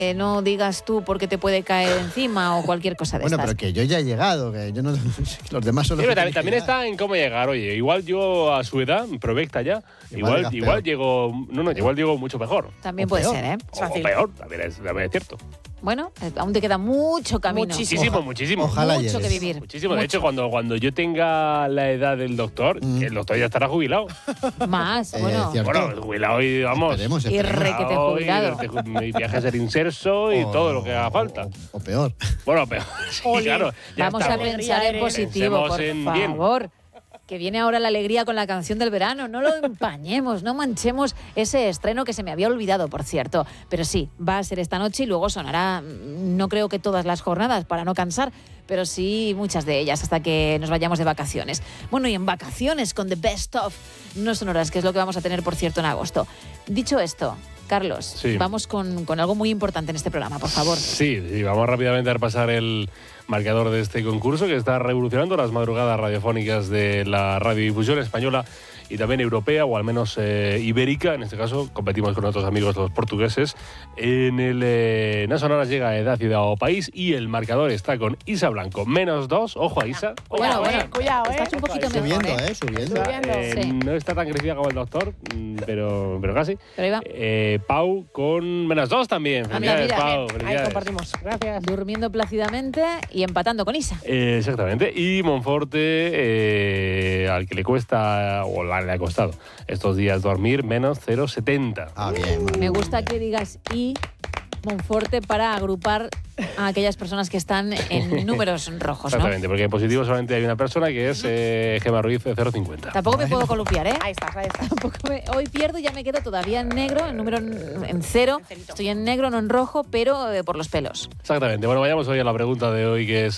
no digas tú porque te puede caer encima o cualquier cosa de estas. Bueno, pero que yo ya he llegado, que yo no, los demás son los que tienen que también llegar. está en cómo llegar. Oye, igual yo a su edad, provecta ya, igual llego, igual llego mucho mejor. También puede ser, ¿eh? O peor, también es cierto. Bueno, aún te queda mucho camino. Muchísimo. Ojalá mucho llegues. que vivir. Muchísimo. De Mucho. hecho, cuando yo tenga la edad del doctor, el doctor ya estará jubilado. Más, bueno. Cierto. Bueno, jubilado y vamos. Esperemos. Y requete jubilado. Y viaje a ser inserso y todo lo que haga falta. O peor. Bueno, peor. Sí, claro. Ya Vamos estamos. a pensar en positivo, Pensemos por en bien. favor. Que viene ahora la alegría con la canción del verano. No lo empañemos, no manchemos ese estreno que se me había olvidado, por cierto. Pero sí, va a ser esta noche y luego sonará, no creo que todas las jornadas, para no cansar, pero sí muchas de ellas hasta que nos vayamos de vacaciones. Bueno, y en vacaciones con The Best Of no sonoras, que es lo que vamos a tener, por cierto, en agosto. Dicho esto, Carlos, Sí. vamos con algo muy importante en este programa, por favor. Sí, vamos rápidamente a repasar el marcador de este concurso que está revolucionando las madrugadas radiofónicas de la radiodifusión española y también europea, o al menos ibérica. En este caso competimos con otros amigos los portugueses. En el No Sonoras llega Edad, Ciudad o País y el marcador está con Isa Blanco, -2. Ojo a Isa. Bueno, cuidado, estás un poquito mejor, Subiendo, ¿eh? Subiendo. Sí. No está tan crecida como el doctor, pero casi. Pero ahí va. Pau con -2 también. Felicidades, mira, Pau. Ahí Felicidades. compartimos. Gracias. Durmiendo plácidamente y empatando con Isa. Exactamente. Y Monforte, al que le cuesta, o le ha costado estos días dormir, -0,70. Ah, bien. Me gusta que digas y Monforte para agrupar a aquellas personas que están en números rojos, ¿no? Exactamente, porque en positivo solamente hay una persona que es Gemma Ruiz, 0,50. Tampoco me puedo columpiar, ¿eh? Ahí estás. Hoy pierdo y ya me quedo todavía en negro, el número en cero. Estoy en negro, no en rojo, pero por los pelos. Exactamente. Bueno, vayamos hoy a la pregunta de hoy, que es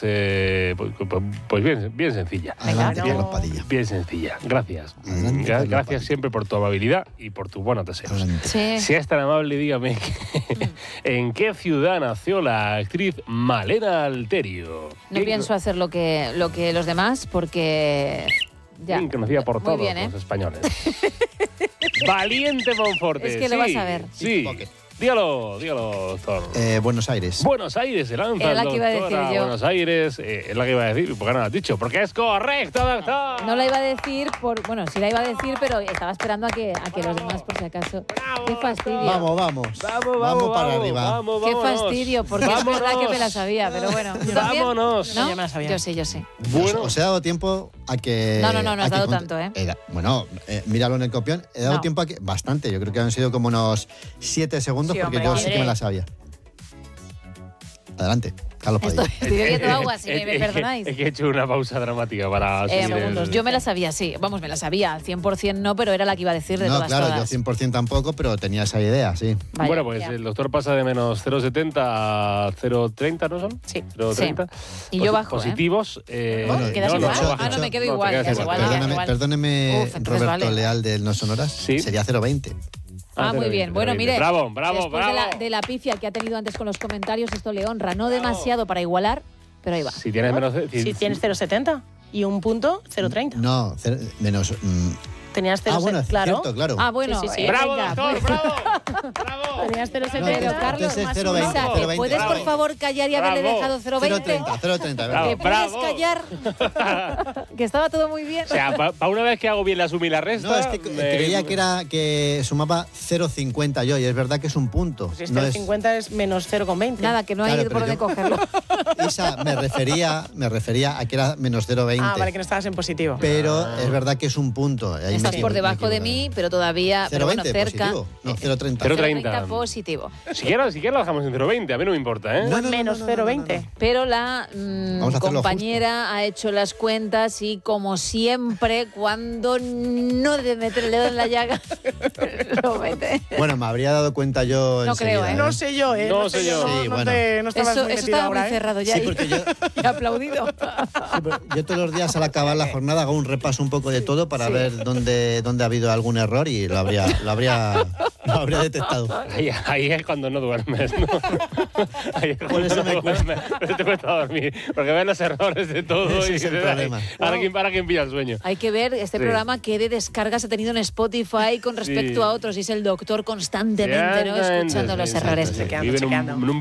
pues bien sencilla. Adelante, Venga, Carlos Padilla. Bien sencilla. Gracias. Adelante, Carlos Gracias Padilla. siempre por tu amabilidad y por tus buenos deseos. Adelante. Sí. Si es tan amable, dígame ¿en qué ciudad nació la actriz Malena Alterio? No pienso hacer lo que los demás porque ya. Bien conocida por Muy todos bien, ¿eh? los españoles. Valiente Monforte. Es que lo vas a ver. Sí. Ok. Dígalo, doctor. Buenos Aires. Buenos Aires, se lanza Era la el que iba a doctor decir yo. Buenos Aires, es la que iba a decir. ¿Por qué no lo has dicho? Porque es correcto, doctor. No la iba a decir bueno, sí la iba a decir, pero estaba esperando a que los demás, por si acaso. Qué fastidio. Vamos para arriba. Qué fastidio, porque es verdad que me la sabía, pero bueno. ¿Tú también? Vámonos. ¿No? Yo me la sabía. Yo sí. Bueno, Os he dado tiempo a que... No a has que dado tanto, ¿eh? Bueno, míralo en el copión. He dado No. tiempo a que... Bastante, yo creo que han sido como unos 7 segundos, Sí, porque hombre, yo sí que me la sabía. Adelante, Carlos Padilla. Estoy bebiendo agua, si me perdonáis. Es que he hecho una pausa dramática para seguir segundos. Yo me la sabía, sí. Vamos, me la sabía. 100% no, pero era la que iba a decir de No, todas. claro, todas. yo 100% tampoco, pero tenía esa idea, sí. Vaya. Bueno, pues el doctor pasa de -0,70 a 0,30, ¿no son? Sí. 0,30. Y yo bajo, Positivos. Bueno, ¿quedas igual? bajas. Ah, no, me quedo te igual, quedas quedas igual. igual. Perdóneme, Uf, entonces Roberto vale. Leal del No Sonoras. Sí. Sería 0,20. Muy bien. Bueno, mire. Bravo. Después de la pifia que ha tenido antes con los comentarios, esto le honra. No demasiado para igualar, pero ahí va. Si tienes menos... Si tienes 0,70 y un punto, 0,30. No, menos... Tenías 0,70, bueno, claro. cierto, claro. Ah, bueno. Sí. ¡Bravo, venga, doctor! pues. ¡Bravo! Tenías No, 0,70. Pero Carlos, entonces más 0,20, Isa, ¿te 0,20. puedes Bravo. por favor callar y haberle Bravo. dejado 0,20? 0,30, ¿Te ¿verdad? puedes Bravo. callar? Que estaba todo muy bien. O sea, para una vez que hago bien la suma y la resta... No, es que creía que sumaba 0,50 yo, y es verdad que es un punto. Pues si es No es- 0,50 es menos 0,20. Nada, que no hay Claro, por pero dónde yo- cogerlo. Isa, me refería a que era menos 0,20. Ah, vale, que no estabas en positivo. Pero es verdad que es un punto. Ahí Estás me por equivoqué, debajo de me mí, equivoqué. pero todavía, pero bueno, 0,20 cerca. positivo. No, 0,30. 0,30. positivo. Si quieres lo dejamos en 0,20, a mí no me importa, ¿eh? No, no, menos no, no, no, 0,20. Pero la Vamos a hacerlo compañera ha hecho las cuentas y, como siempre, cuando no debe meter el dedo en la llaga, lo mete. Bueno, me habría dado cuenta yo No creo, enseguida, ¿eh? No sé yo, ¿eh? No sé yo. Sí, No, bueno. no estabas Eso muy metido estaba ahora, muy ¿eh? cerrado ya. Sí, y- porque yo, y aplaudido. yo todos los días al acabar la jornada hago un repaso un poco de todo para ver dónde ha habido algún error y lo habría detectado. Ahí es cuando no duermes, ¿no? Ahí es cuando eso me no duermes. Pero te cuesta dormir. Porque ves los errores de todo Ese y es el dices, problema. Para quién pilla el sueño. Hay que ver este Sí. programa que de descargas ha tenido en Spotify con respecto Sí. a otros. Y es el doctor constantemente, ¿no? Exactamente, Escuchando los sí, errores. exactamente. Chequeando, Vive en chequeando. un